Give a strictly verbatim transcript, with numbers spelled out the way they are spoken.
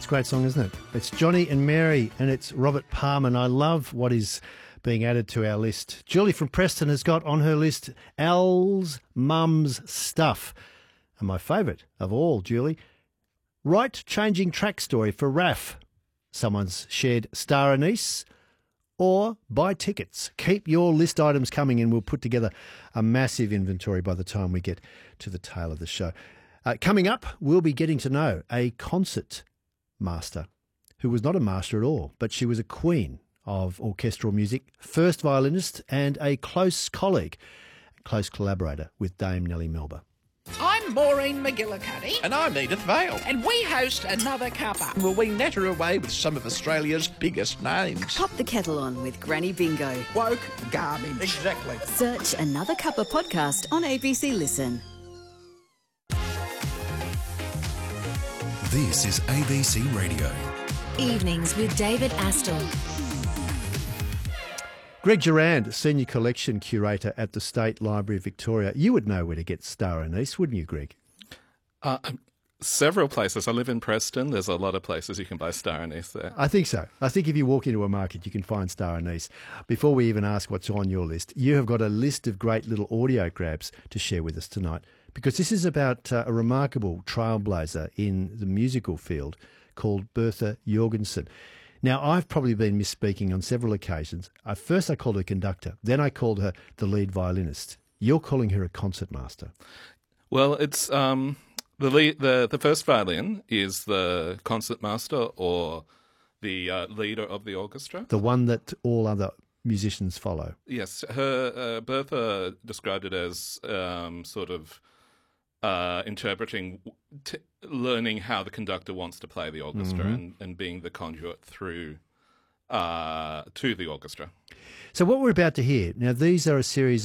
It's a great song, isn't it? It's Johnny and Mary, and it's Robert Palmer, and I love what is being added to our list. Julie from Preston has got on her list Al's Mum's Stuff. And my favourite of all, Julie, right changing track story for R A F. Someone's shared Star Anise or buy tickets. Keep your list items coming and we'll put together a massive inventory by the time we get to the tail of the show. Uh, coming up, we'll be getting to know a concert master who was not a master at all, but she was a queen of orchestral music, first violinist and a close colleague, close collaborator with Dame Nellie Melba. I'm Maureen McGillicuddy. And I'm Edith Vale. And we host Another Cuppa. Will we natter away with some of Australia's biggest names? Pop the kettle on with Granny Bingo. Woke garbage. Exactly. Search Another Cuppa podcast on A B C Listen. This is A B C Radio. Evenings with David Astle. Greg Durand, Senior Collection Curator at the State Library of Victoria. You would know where to get Star Anise, wouldn't you, Greg? Uh, several places. I live in Preston. There's a lot of places you can buy Star Anise there. I think so. I think if you walk into a market, you can find Star Anise. Before we even ask what's on your list, you have got a list of great little audio grabs to share with us tonight, because this is about uh, a remarkable trailblazer in the musical field called Bertha Jorgensen. Now, I've probably been misspeaking on several occasions. At first I called her conductor, then I called her the lead violinist. You're calling her a concertmaster. Well, it's um, the lead, the the first violin is the concertmaster or the uh, leader of the orchestra. The one that all other musicians follow. Yes, her uh, Bertha described it as um, sort of uh, interpreting, t- learning how the conductor wants to play the orchestra, mm-hmm. and, and being the conduit through uh, to the orchestra. So what we're about to hear, now these are a series